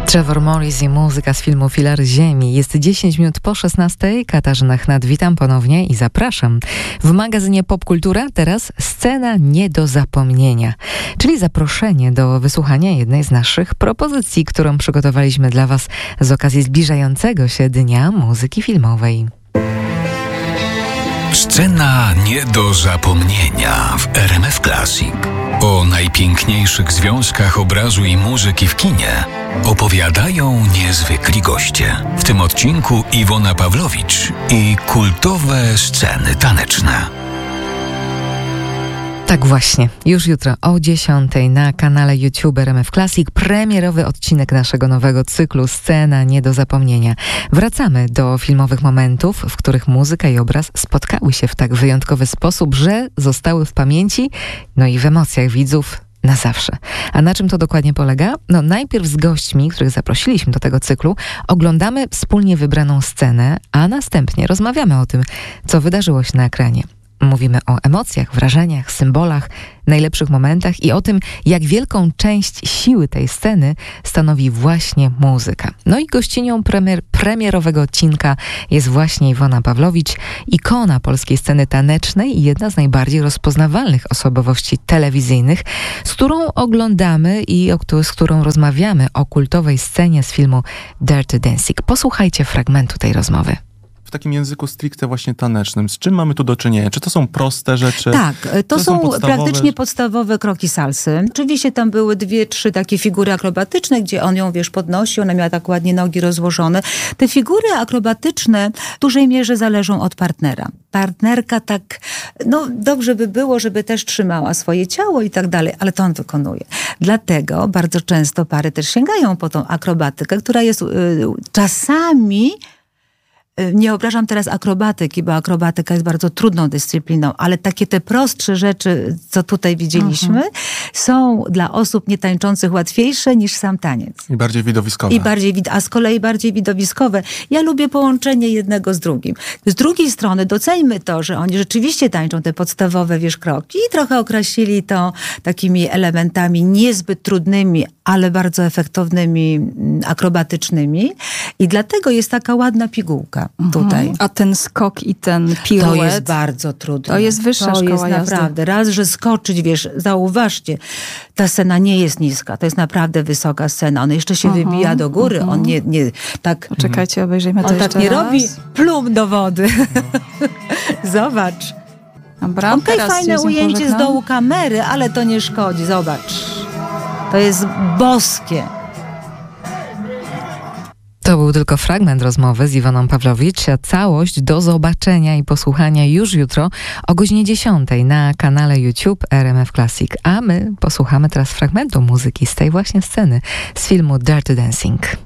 Trevor Morris i muzyka z filmu Filary Ziemi. Jest 10 minut po 16. Katarzyna Chnat, witam ponownie i zapraszam. W magazynie Popkultura teraz scena nie do zapomnienia, czyli zaproszenie do wysłuchania jednej z naszych propozycji, którą przygotowaliśmy dla Was z okazji zbliżającego się Dnia Muzyki Filmowej. Scena nie do zapomnienia w RMF Classic. O najpiękniejszych związkach obrazu i muzyki w kinie opowiadają niezwykli goście. W tym odcinku Iwona Pawlowicz i kultowe sceny taneczne. Tak właśnie, już jutro o 10 na kanale YouTube RMF Classic premierowy odcinek naszego nowego cyklu Scena nie do zapomnienia. Wracamy do filmowych momentów, w których muzyka i obraz spotkały się w tak wyjątkowy sposób, że zostały w pamięci, no i w emocjach widzów na zawsze. A na czym to dokładnie polega? No najpierw z gośćmi, których zaprosiliśmy do tego cyklu, oglądamy wspólnie wybraną scenę, a następnie rozmawiamy o tym, co wydarzyło się na ekranie. Mówimy o emocjach, wrażeniach, symbolach, najlepszych momentach i o tym, jak wielką część siły tej sceny stanowi właśnie muzyka. No i gościnią premierowego odcinka jest właśnie Iwona Pawlowicz, ikona polskiej sceny tanecznej i jedna z najbardziej rozpoznawalnych osobowości telewizyjnych, z którą oglądamy i z którą rozmawiamy o kultowej scenie z filmu Dirty Dancing. Posłuchajcie fragmentu tej rozmowy. W takim języku stricte właśnie tanecznym. Z czym mamy tu do czynienia? Czy to są proste rzeczy? Tak, to są praktycznie podstawowe kroki salsy. Oczywiście tam były 2-3 takie figury akrobatyczne, gdzie on ją, podnosi, ona miała tak ładnie nogi rozłożone. Te figury akrobatyczne w dużej mierze zależą od partnera. Partnerka tak, dobrze by było, żeby też trzymała swoje ciało i tak dalej, ale to on wykonuje. Dlatego bardzo często pary też sięgają po tą akrobatykę, która jest czasami... Nie obrażam teraz akrobatyki, bo akrobatyka jest bardzo trudną dyscypliną, ale takie te prostsze rzeczy, co tutaj widzieliśmy, są dla osób nietańczących łatwiejsze niż sam taniec. I bardziej widowiskowe. A z kolei bardziej widowiskowe. Ja lubię połączenie jednego z drugim. Z drugiej strony doceńmy to, że oni rzeczywiście tańczą te podstawowe, kroki i trochę okrasili to takimi elementami niezbyt trudnymi, ale bardzo efektownymi, akrobatycznymi. I dlatego jest taka ładna pigułka tutaj. A ten skok i ten piruet... To jest bardzo trudne. To jest wyższa szkoła jazdy. To jest naprawdę. Raz, że skoczyć, zauważcie, ta scena nie jest niska. To jest naprawdę wysoka scena. On jeszcze się wybija do góry. On nie tak... Poczekajcie, obejrzyjmy to jeszcze tak nie raz. robi plum do wody. Zobacz. Dobra, Okej, fajne ujęcie z dołu kamery, ale to nie szkodzi. Zobacz. To jest boskie. To był tylko fragment rozmowy z Iwoną Pawlowicz, a całość do zobaczenia i posłuchania już jutro o godzinie 10 na kanale YouTube RMF Classic. A my posłuchamy teraz fragmentu muzyki z tej właśnie sceny z filmu Dirty Dancing.